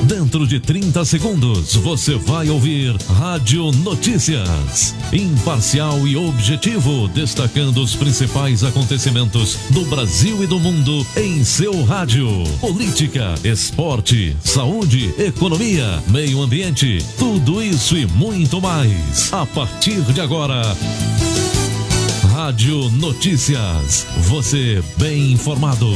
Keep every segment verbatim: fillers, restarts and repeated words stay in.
Dentro de trinta segundos, você vai ouvir Rádio Notícias. Imparcial e objetivo, destacando os principais acontecimentos do Brasil e do mundo em seu rádio. Política, esporte, saúde, economia, meio ambiente, tudo isso e muito mais. A partir de agora, Rádio Notícias. Você bem informado.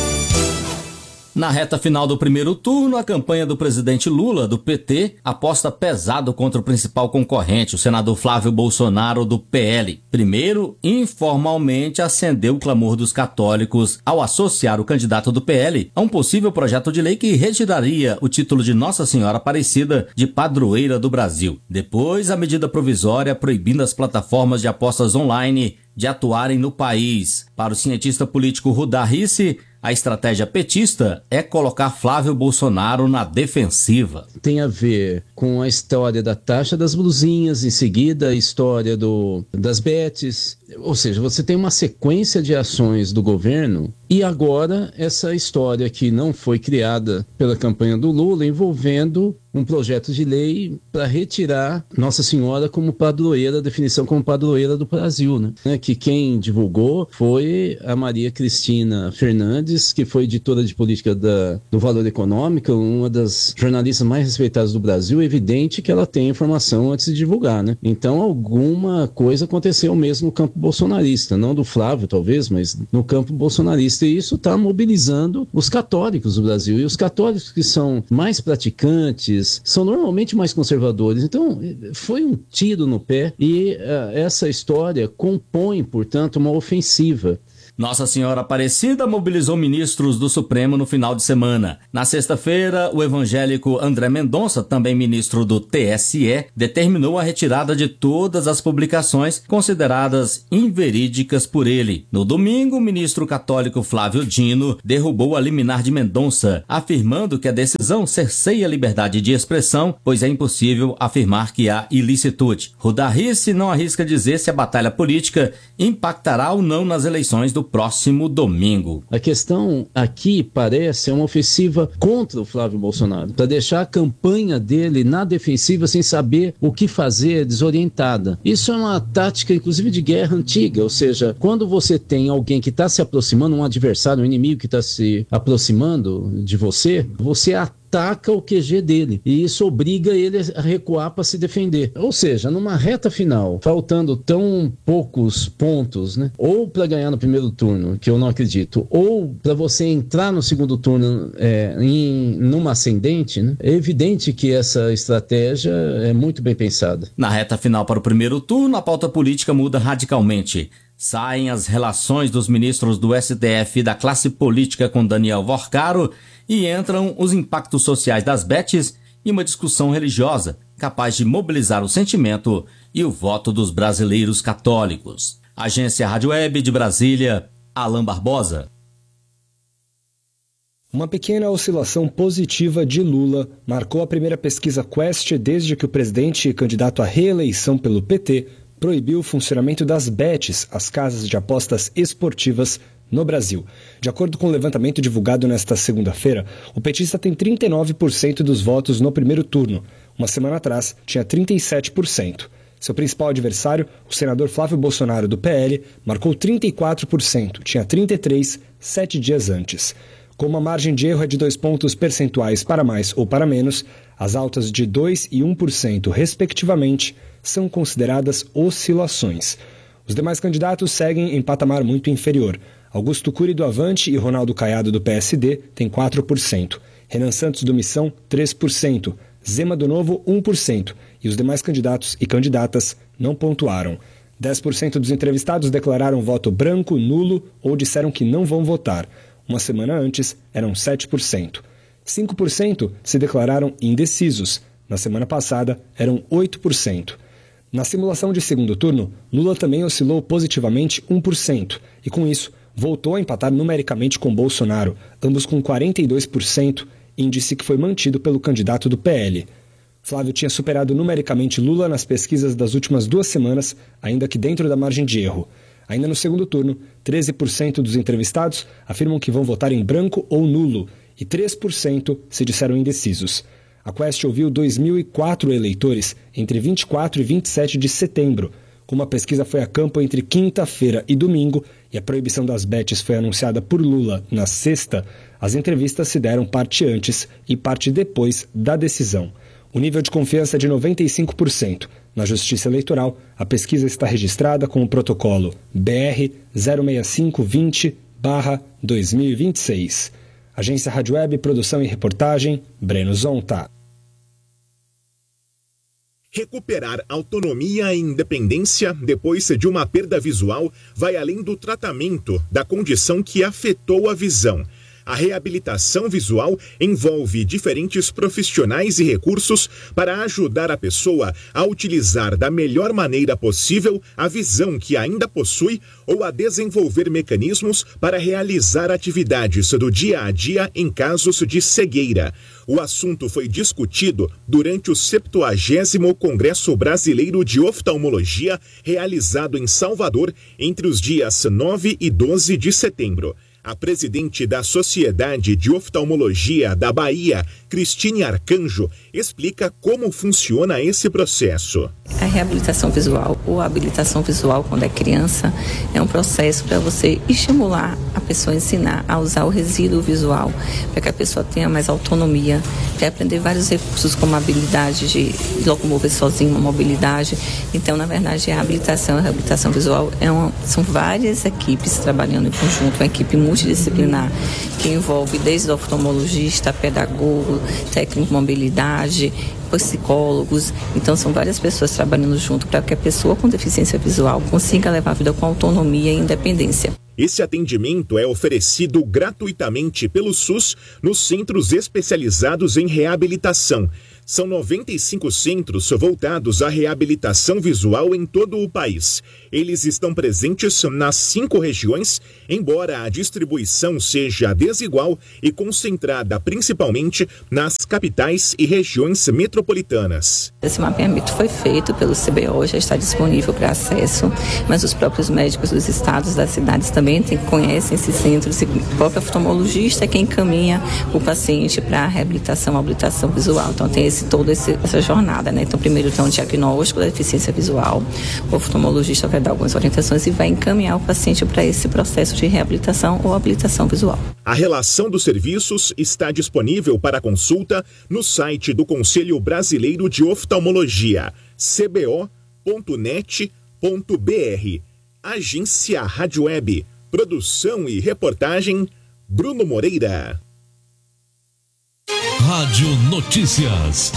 Na reta final do primeiro turno, a campanha do presidente Lula, do P T, aposta pesado contra o principal concorrente, o senador Flávio Bolsonaro, do P L. Primeiro, informalmente acendeu o clamor dos católicos ao associar o candidato do P L a um possível projeto de lei que retiraria o título de Nossa Senhora Aparecida de padroeira do Brasil. Depois, a medida provisória proibindo as plataformas de apostas online de atuarem no país. Para o cientista político Rudá Risse, a estratégia petista é colocar Flávio Bolsonaro na defensiva. Tem a ver com a história da taxa das blusinhas, em seguida a história do, das bets, ou seja, você tem uma sequência de ações do governo e agora essa história que não foi criada pela campanha do Lula envolvendo um projeto de lei para retirar Nossa Senhora como padroeira, a definição como padroeira do Brasil, né? Que quem divulgou foi a Maria Cristina Fernandes, que foi editora de política da, do Valor Econômico, uma das jornalistas mais respeitadas do Brasil. É evidente que ela tem informação antes de divulgar, né? Então alguma coisa aconteceu mesmo no campo bolsonarista, não do Flávio talvez, mas no campo bolsonarista, e isso está mobilizando os católicos do Brasil, e os católicos que são mais praticantes são normalmente mais conservadores. Então foi um tiro no pé e uh, essa história compõe, portanto, uma ofensiva. Nossa Senhora Aparecida mobilizou ministros do Supremo no final de semana. Na sexta-feira, o evangélico André Mendonça, também ministro do T S E, determinou a retirada de todas as publicações consideradas inverídicas por ele. No domingo, o ministro católico Flávio Dino derrubou a liminar de Mendonça, afirmando que a decisão cerceia a liberdade de expressão, pois é impossível afirmar que há ilicitude. Rudá Risse não arrisca dizer se a batalha política impactará ou não nas eleições do próximo domingo. A questão aqui parece uma ofensiva contra o Flávio Bolsonaro, para deixar a campanha dele na defensiva sem saber o que fazer, desorientada. Isso é uma tática, inclusive, de guerra antiga, ou seja, quando você tem alguém que está se aproximando, um adversário, um inimigo que está se aproximando de você, você ataca ataca o Q G dele, e isso obriga ele a recuar para se defender. Ou seja, numa reta final, faltando tão poucos pontos, né? Ou para ganhar no primeiro turno, que eu não acredito, ou para você entrar no segundo turno é, em numa ascendente, né? É evidente que essa estratégia é muito bem pensada. Na reta final para o primeiro turno, a pauta política muda radicalmente. Saem as relações dos ministros do S T F e da classe política com Daniel Vorcaro e entram os impactos sociais das bets e uma discussão religiosa capaz de mobilizar o sentimento e o voto dos brasileiros católicos. Agência Rádio Web de Brasília, Alan Barbosa. Uma pequena oscilação positiva de Lula marcou a primeira pesquisa Quest desde que o presidente e candidato à reeleição pelo P T proibiu o funcionamento das bets, as casas de apostas esportivas, no Brasil. De acordo com o levantamento divulgado nesta segunda-feira, o petista tem trinta e nove por cento dos votos no primeiro turno. Uma semana atrás, tinha trinta e sete por cento. Seu principal adversário, o senador Flávio Bolsonaro, do P L, marcou trinta e quatro por cento, tinha trinta e três por cento sete dias antes. Como a margem de erro é de dois pontos percentuais para mais ou para menos, as altas de dois por cento e um por cento, respectivamente, são consideradas oscilações. Os demais candidatos seguem em patamar muito inferior. Augusto Cury do Avante e Ronaldo Caiado do P S D têm quatro por cento. Renan Santos do Missão, três por cento. Zema do Novo, um por cento. E os demais candidatos e candidatas não pontuaram. dez por cento dos entrevistados declararam voto branco, nulo ou disseram que não vão votar. Uma semana antes, eram sete por cento. cinco por cento se declararam indecisos. Na semana passada, eram oito por cento. Na simulação de segundo turno, Lula também oscilou positivamente um por cento e, com isso, voltou a empatar numericamente com Bolsonaro, ambos com quarenta e dois por cento, índice que foi mantido pelo candidato do P L. Flávio tinha superado numericamente Lula nas pesquisas das últimas duas semanas, ainda que dentro da margem de erro. Ainda no segundo turno, treze por cento dos entrevistados afirmam que vão votar em branco ou nulo e três por cento se disseram indecisos. A Quest ouviu dois mil e quatro eleitores entre vinte e quatro e vinte e sete de setembro. Como a pesquisa foi a campo entre quinta-feira e domingo e a proibição das bets foi anunciada por Lula na sexta, as entrevistas se deram parte antes e parte depois da decisão. O nível de confiança é de noventa e cinco por cento. Na Justiça Eleitoral, a pesquisa está registrada com o protocolo B R zero seis cinco vinte barra dois mil e vinte e seis. Agência Rádio Web, produção e reportagem, Breno Zonta. Recuperar autonomia e independência depois de uma perda visual vai além do tratamento da condição que afetou a visão. A reabilitação visual envolve diferentes profissionais e recursos para ajudar a pessoa a utilizar da melhor maneira possível a visão que ainda possui ou a desenvolver mecanismos para realizar atividades do dia a dia em casos de cegueira. O assunto foi discutido durante o septuagésimo Congresso Brasileiro de Oftalmologia, realizado em Salvador entre os dias nove e doze de setembro. A presidente da Sociedade de Oftalmologia da Bahia, Cristine Arcanjo, explica como funciona esse processo. A reabilitação visual ou a habilitação visual quando é criança é um processo para você estimular a pessoa, ensinar a usar o resíduo visual, para que a pessoa tenha mais autonomia, para aprender vários recursos como a habilidade de locomover sozinho, uma mobilidade. Então, na verdade, a habilitação e a reabilitação visual é uma, são várias equipes trabalhando em conjunto, uma equipe multidisciplinar que envolve desde o oftalmologista, pedagogo, técnico de mobilidade, psicólogos. Então são várias pessoas trabalhando junto para que a pessoa com deficiência visual consiga levar a vida com autonomia e independência. Esse atendimento é oferecido gratuitamente pelo SUS nos centros especializados em reabilitação. São noventa e cinco centros voltados à reabilitação visual em todo o país. Eles estão presentes nas cinco regiões, embora a distribuição seja desigual e concentrada principalmente nas capitais e regiões metropolitanas. Esse mapeamento foi feito pelo C B O, já está disponível para acesso, mas os próprios médicos dos estados, das cidades também tem, conhecem esses centros, e o próprio oftalmologista é quem encaminha o paciente para a reabilitação, habilitação visual. Então tem esse, toda esse, essa jornada, né? Então primeiro tem um diagnóstico da deficiência visual, o oftalmologista vai dar algumas orientações e vai encaminhar o paciente para esse processo de reabilitação ou habilitação visual. A relação dos serviços está disponível para consulta no site do Conselho Brasileiro de Oftalmologia, c b o ponto net ponto b r. Agência Rádio Web, produção e reportagem, Bruno Moreira. Rádio Notícias.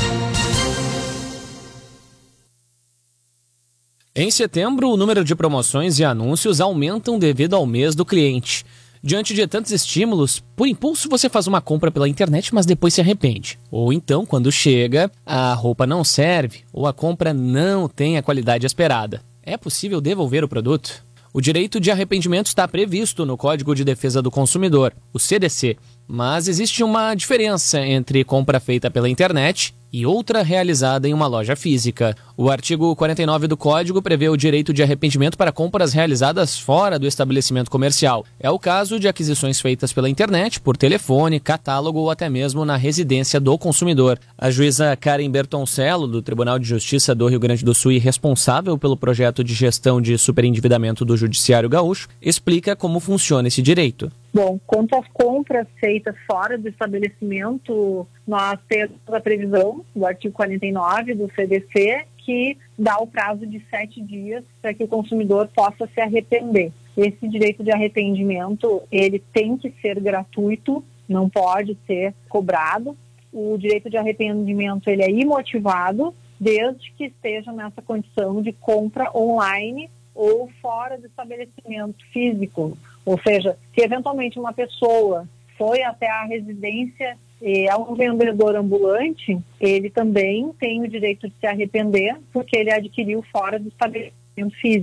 Em setembro, o número de promoções e anúncios aumentam devido ao mês do cliente. Diante de tantos estímulos, por impulso você faz uma compra pela internet, mas depois se arrepende. Ou então, quando chega, a roupa não serve ou a compra não tem a qualidade esperada. É possível devolver o produto? O direito de arrependimento está previsto no Código de Defesa do Consumidor, o C D C, mas existe uma diferença entre compra feita pela internet e outra realizada em uma loja física. O artigo quarenta e nove do Código prevê o direito de arrependimento para compras realizadas fora do estabelecimento comercial. É o caso de aquisições feitas pela internet, por telefone, catálogo ou até mesmo na residência do consumidor. A juíza Karen Bertoncello, do Tribunal de Justiça do Rio Grande do Sul e responsável pelo projeto de gestão de superendividamento do Judiciário Gaúcho, explica como funciona esse direito. Bom, quanto às compras feitas fora do estabelecimento, nós temos a previsão do artigo quarenta e nove do C D C, que dá o prazo de sete dias para que o consumidor possa se arrepender. Esse direito de arrependimento, ele tem que ser gratuito, não pode ser cobrado. O direito de arrependimento, ele é imotivado, desde que esteja nessa condição de compra online ou fora do estabelecimento físico. Ou seja, se eventualmente uma pessoa foi até a residência e é um vendedor ambulante, ele também tem o direito de se arrepender porque ele adquiriu fora do estabelecimento físico.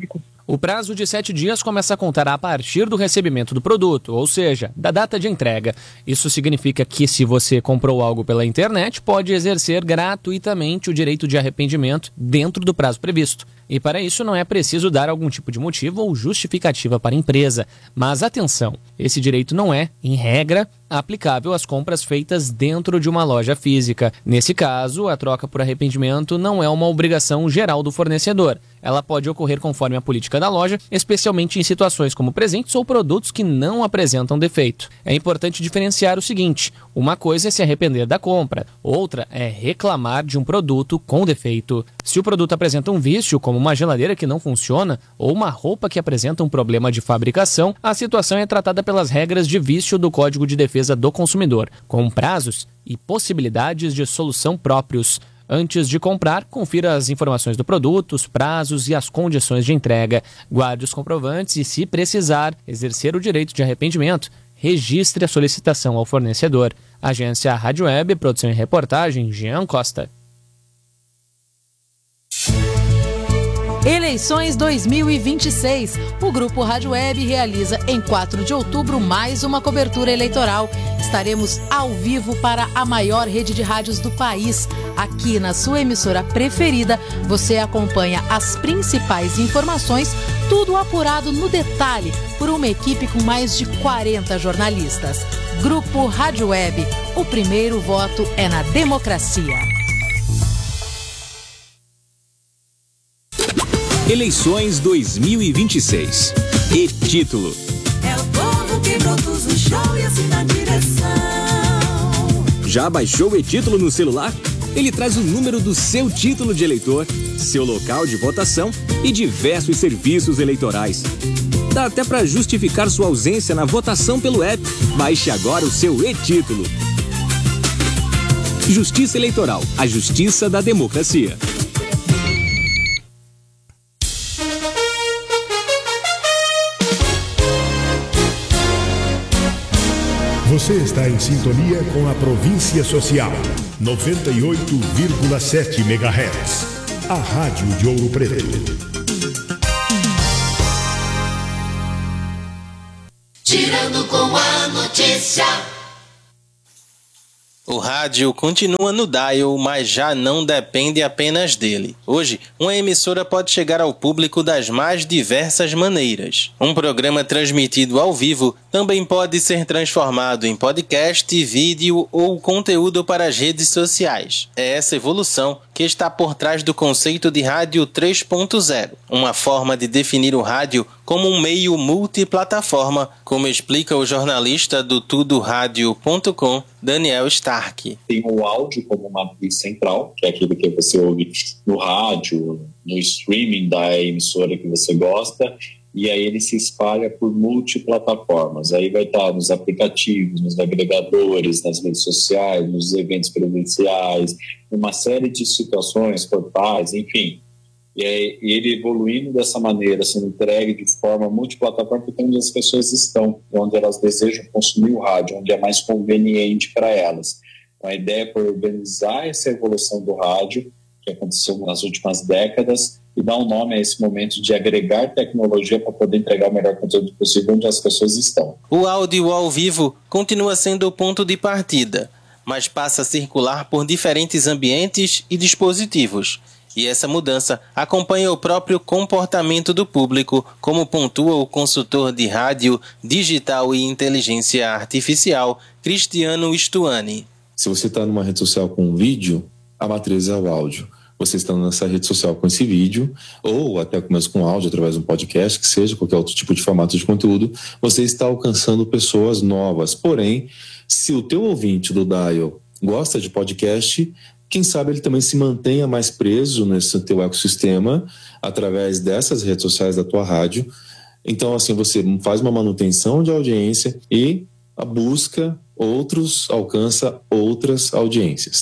O prazo de sete dias começa a contar a partir do recebimento do produto, ou seja, da data de entrega. Isso significa que, se você comprou algo pela internet, pode exercer gratuitamente o direito de arrependimento dentro do prazo previsto. E para isso não é preciso dar algum tipo de motivo ou justificativa para a empresa. Mas atenção, esse direito não é, em regra, aplicável às compras feitas dentro de uma loja física. Nesse caso, a troca por arrependimento não é uma obrigação geral do fornecedor. Ela pode ocorrer conforme a política da loja, especialmente em situações como presentes ou produtos que não apresentam defeito. É importante diferenciar o seguinte: uma coisa é se arrepender da compra, outra é reclamar de um produto com defeito. Se o produto apresenta um vício, como uma geladeira que não funciona ou uma roupa que apresenta um problema de fabricação, a situação é tratada pelas regras de vício do Código de Defesa do Consumidor, com prazos e possibilidades de solução próprios. Antes de comprar, confira as informações do produto, os prazos e as condições de entrega. Guarde os comprovantes e, se precisar exercer o direito de arrependimento, registre a solicitação ao fornecedor. Agência Rádio Web, produção e reportagem, Jean Costa. Eleições dois mil e vinte e seis. O Grupo Rádio Web realiza em quatro de outubro mais uma cobertura eleitoral. Estaremos ao vivo para a maior rede de rádios do país. Aqui na sua emissora preferida, você acompanha as principais informações, tudo apurado no detalhe por uma equipe com mais de quarenta jornalistas. Grupo Rádio Web. O primeiro voto é na democracia. Eleições dois mil e vinte e seis. E-título. É o povo que produz o show e assim na direção. Já baixou o e-título no celular? Ele traz o número do seu título de eleitor, seu local de votação e diversos serviços eleitorais. Dá até para justificar sua ausência na votação pelo app. Baixe agora o seu e-título. Justiça Eleitoral, a justiça da democracia. Você está em sintonia com a Província Social, noventa e oito vírgula sete megahertz. A Rádio de Ouro Preto. Tirando com a notícia. O rádio continua no dial, mas já não depende apenas dele. Hoje, uma emissora pode chegar ao público das mais diversas maneiras. Um programa transmitido ao vivo também pode ser transformado em podcast, vídeo ou conteúdo para as redes sociais. É essa evolução que está por trás do conceito de rádio três ponto zero, uma forma de definir o rádio como um meio multiplataforma, como explica o jornalista do tudo rádio ponto com, Daniel Stark. Tem o áudio como uma matriz central, que é aquilo que você ouve no rádio, no streaming da emissora que você gosta, e aí ele se espalha por multiplataformas. Aí vai estar nos aplicativos, nos agregadores, nas redes sociais, nos eventos presenciais, uma série de situações, portais, enfim. E aí, ele evoluindo dessa maneira, sendo entregue de forma multiplataforma, porque é onde as pessoas estão, onde elas desejam consumir o rádio, onde é mais conveniente para elas. Então, a ideia é organizar essa evolução do rádio, que aconteceu nas últimas décadas, e dar um nome a esse momento de agregar tecnologia para poder entregar o melhor conteúdo possível onde as pessoas estão. O áudio ao vivo continua sendo o ponto de partida, mas passa a circular por diferentes ambientes e dispositivos. E essa mudança acompanha o próprio comportamento do público, como pontua o consultor de rádio, digital e inteligência artificial, Cristiano Stuani. Se você está numa rede social com vídeo, a matriz é o áudio. Você está nessa rede social com esse vídeo, ou até mesmo com áudio, através de um podcast, que seja qualquer outro tipo de formato de conteúdo, você está alcançando pessoas novas. Porém, se o teu ouvinte do Dial gosta de podcast, quem sabe ele também se mantenha mais preso nesse teu ecossistema através dessas redes sociais da tua rádio. Então, assim, você faz uma manutenção de audiência e a busca outros, alcança outras audiências.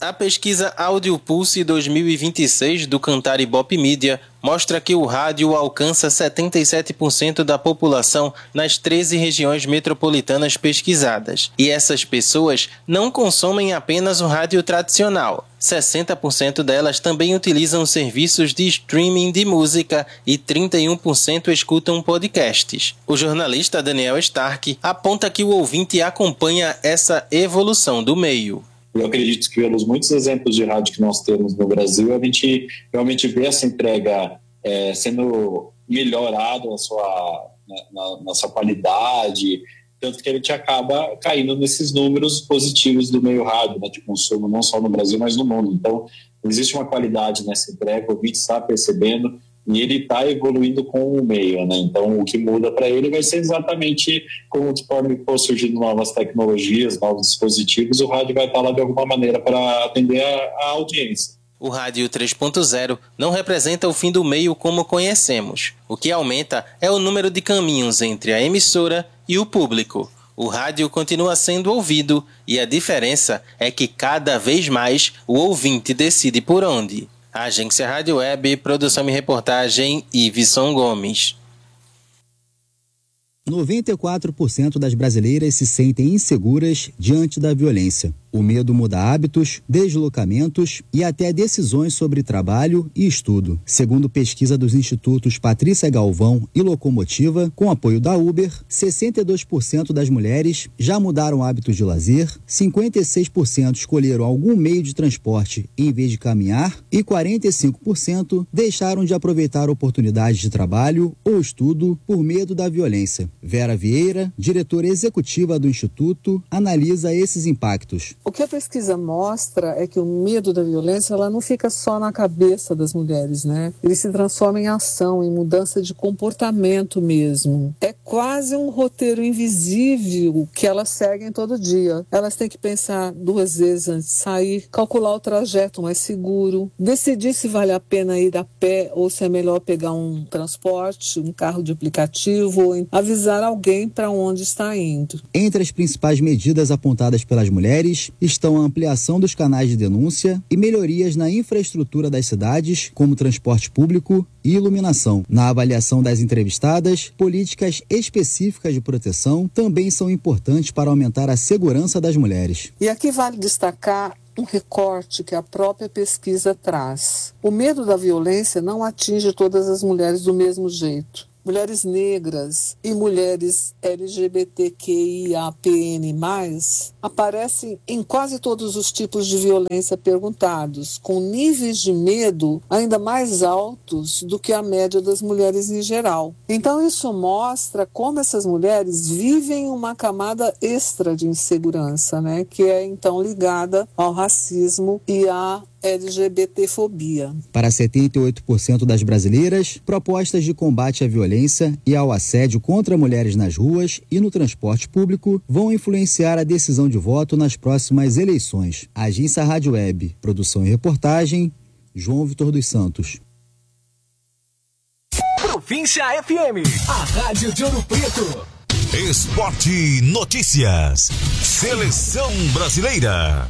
A pesquisa Audio Pulse dois mil e vinte e seis do Cantar Ibope Mídia mostra que o rádio alcança setenta e sete por cento da população nas treze regiões metropolitanas pesquisadas. E essas pessoas não consomem apenas o rádio tradicional. sessenta por cento delas também utilizam serviços de streaming de música e trinta e um por cento escutam podcasts. O jornalista Daniel Stark aponta que o ouvinte acompanha essa evolução do meio. Eu acredito que pelos muitos exemplos de rádio que nós temos no Brasil, a gente realmente vê essa entrega é, sendo melhorada na sua, na, na sua qualidade, tanto que a gente acaba caindo nesses números positivos do meio rádio, né, de consumo, não só no Brasil, mas no mundo. Então, existe uma qualidade nessa entrega, o ouvinte está percebendo, e ele está evoluindo com o meio, né? Então, o que muda para ele vai ser exatamente conforme for surgindo novas tecnologias, novos dispositivos, o rádio vai estar lá de alguma maneira para atender a, a audiência. O rádio três ponto zero não representa o fim do meio como conhecemos. O que aumenta é o número de caminhos entre a emissora e o público. O rádio continua sendo ouvido e a diferença é que cada vez mais o ouvinte decide por onde. Agência Rádio Web, produção e reportagem, Iveson Gomes. noventa e quatro por cento das brasileiras se sentem inseguras diante da violência. O medo muda hábitos, deslocamentos e até decisões sobre trabalho e estudo. Segundo pesquisa dos institutos Patrícia Galvão e Locomotiva, com apoio da Uber, sessenta e dois por cento das mulheres já mudaram hábitos de lazer, cinquenta e seis por cento escolheram algum meio de transporte em vez de caminhar e quarenta e cinco por cento deixaram de aproveitar oportunidades de trabalho ou estudo por medo da violência. Vera Vieira, diretora executiva do Instituto, analisa esses impactos. O que a pesquisa mostra é que o medo da violência ela não fica só na cabeça das mulheres, né? Ele se transforma em ação, em mudança de comportamento mesmo. É quase um roteiro invisível que elas seguem todo dia. Elas têm que pensar duas vezes antes de sair, calcular o trajeto mais seguro, decidir se vale a pena ir a pé ou se é melhor pegar um transporte, um carro de aplicativo, ou avisar alguém para onde está indo. Entre as principais medidas apontadas pelas mulheres estão a ampliação dos canais de denúncia e melhorias na infraestrutura das cidades, como transporte público e iluminação. Na avaliação das entrevistadas, políticas específicas de proteção também são importantes para aumentar a segurança das mulheres. E aqui vale destacar um recorte que a própria pesquisa traz. O medo da violência não atinge todas as mulheres do mesmo jeito. Mulheres negras e mulheres L G B T Q I A P N mais, aparecem em quase todos os tipos de violência perguntados, com níveis de medo ainda mais altos do que a média das mulheres em geral. Então isso mostra como essas mulheres vivem uma camada extra de insegurança, né, que é então ligada ao racismo e à LGBTfobia. Para setenta e oito por cento das brasileiras, propostas de combate à violência e ao assédio contra mulheres nas ruas e no transporte público vão influenciar a decisão de voto nas próximas eleições. Agência Rádio Web, produção e reportagem, João Vitor dos Santos. Província F M, a rádio de Ouro Preto. Esporte Notícias. Seleção Brasileira.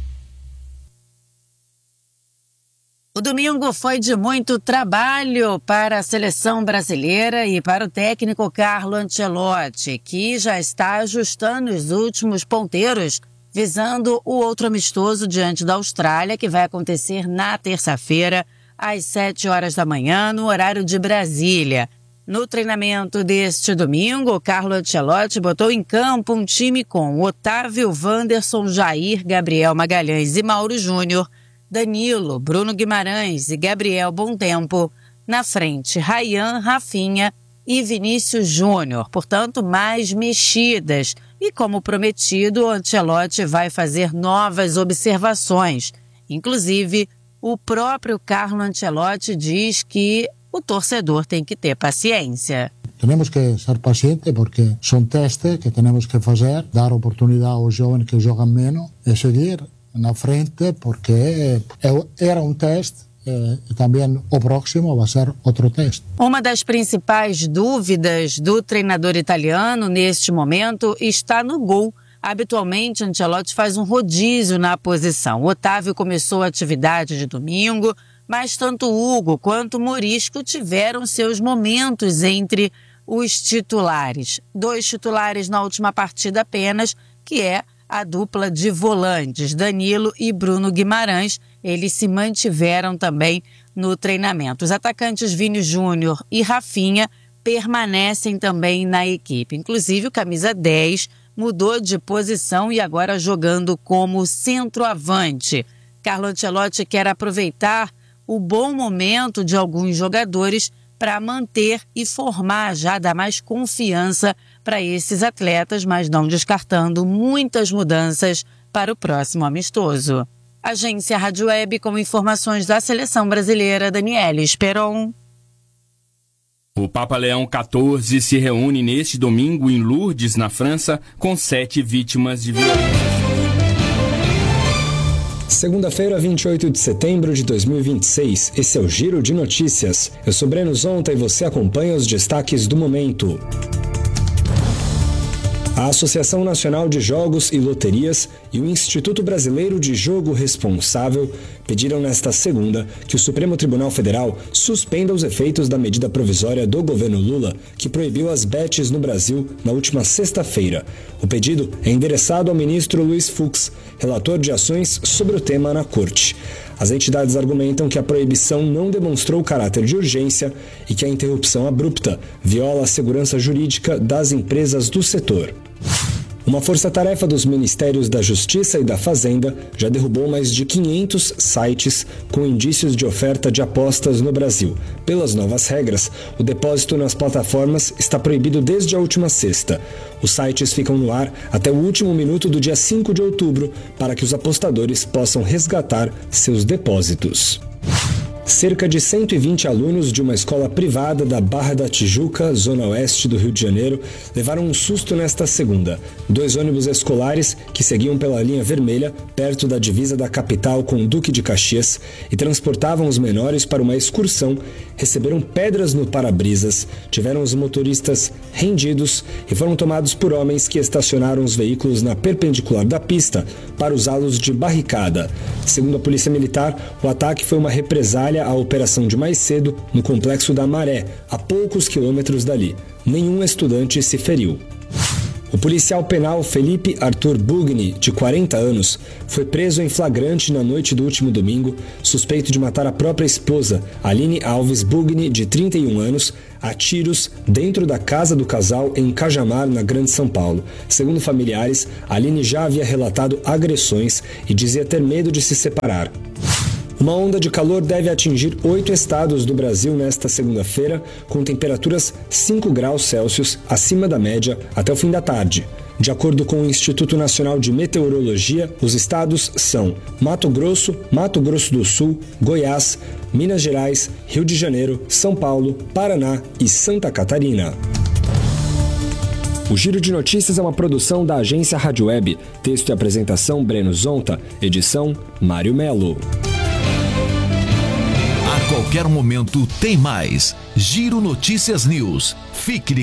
O domingo foi de muito trabalho para a seleção brasileira e para o técnico Carlo Ancelotti, que já está ajustando os últimos ponteiros, visando o outro amistoso diante da Austrália, que vai acontecer na terça-feira, às sete horas da manhã, no horário de Brasília. No treinamento deste domingo, Carlo Ancelotti botou em campo um time com Otávio, Wanderson, Jair, Gabriel Magalhães e Mauro Júnior, Danilo, Bruno Guimarães e Gabriel Bontempo, na frente Ryan, Rafinha e Vinícius Júnior, portanto mais mexidas. E como prometido, o Ancelotti vai fazer novas observações. Inclusive, o próprio Carlo Ancelotti diz que o torcedor tem que ter paciência. Temos que ser pacientes porque são testes que temos que fazer, dar oportunidade aos jovens que jogam menos e seguir na frente, porque era um teste e também o próximo vai ser outro teste. Uma das principais dúvidas do treinador italiano neste momento está no gol. Habitualmente, Ancelotti faz um rodízio na posição. O Otávio começou a atividade de domingo, mas tanto Hugo quanto Morisco tiveram seus momentos entre os titulares. Dois titulares na última partida apenas, que é a dupla de volantes, Danilo e Bruno Guimarães. Eles se mantiveram também no treinamento. Os atacantes Vini Júnior e Rafinha permanecem também na equipe. Inclusive, o camisa dez mudou de posição e agora jogando como centroavante. Carlo Ancelotti quer aproveitar o bom momento de alguns jogadores para manter e formar, já dar mais confiança para esses atletas, mas não descartando muitas mudanças para o próximo amistoso. Agência Rádio Web com informações da seleção brasileira, Daniele Esperon. O Papa Leão quatorze se reúne neste domingo em Lourdes, na França, com sete vítimas de violência. Segunda-feira, vinte e oito de setembro de dois mil e vinte e seis, esse é o Giro de Notícias. Eu sou Breno Zonta e você acompanha os destaques do momento. A Associação Nacional de Jogos e Loterias e o Instituto Brasileiro de Jogo Responsável pediram nesta segunda que o Supremo Tribunal Federal suspenda os efeitos da medida provisória do governo Lula que proibiu as bets no Brasil na última sexta-feira. O pedido é endereçado ao ministro Luiz Fux, relator de ações sobre o tema na Corte. As entidades argumentam que a proibição não demonstrou caráter de urgência e que a interrupção abrupta viola a segurança jurídica das empresas do setor. Uma força-tarefa dos Ministérios da Justiça e da Fazenda já derrubou mais de quinhentos sites com indícios de oferta de apostas no Brasil. Pelas novas regras, o depósito nas plataformas está proibido desde a última sexta. Os sites ficam no ar até o último minuto do dia cinco de outubro para que os apostadores possam resgatar seus depósitos. Cerca de cento e vinte alunos de uma escola privada da Barra da Tijuca, zona oeste do Rio de Janeiro, levaram um susto nesta segunda. Dois ônibus escolares que seguiam pela linha vermelha, perto da divisa da capital com o Duque de Caxias, e transportavam os menores para uma excursão, receberam pedras no para-brisas, tiveram os motoristas rendidos e foram tomados por homens que estacionaram os veículos na perpendicular da pista para usá-los de barricada. Segundo a Polícia Militar, o ataque foi uma represália à operação de mais cedo no Complexo da Maré, a poucos quilômetros dali. Nenhum estudante se feriu. O policial penal Felipe Arthur Bugni, de quarenta anos, foi preso em flagrante na noite do último domingo, suspeito de matar a própria esposa, Aline Alves Bugni, de trinta e um anos, a tiros dentro da casa do casal em Cajamar, na Grande São Paulo. Segundo familiares, Aline já havia relatado agressões e dizia ter medo de se separar. Uma onda de calor deve atingir oito estados do Brasil nesta segunda-feira, com temperaturas cinco graus Celsius acima da média até o fim da tarde. De acordo com o Instituto Nacional de Meteorologia, os estados são Mato Grosso, Mato Grosso do Sul, Goiás, Minas Gerais, Rio de Janeiro, São Paulo, Paraná e Santa Catarina. O Giro de Notícias é uma produção da agência Rádio Web. Texto e apresentação Breno Zonta, edição Mário Melo. A qualquer momento tem mais. Giro Notícias News. Fique ligado.